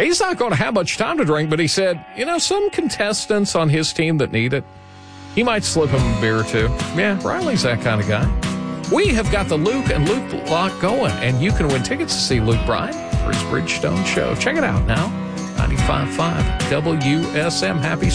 He's not going to have much time to drink, but he said, some contestants on his team that need it, he might slip him a beer or two. Yeah, Riley's that kind of guy. We have got the Luke and Luke lock going, and you can win tickets to see Luke Bryan for his Bridgestone show. Check it out now. 95.5 WSM. Happy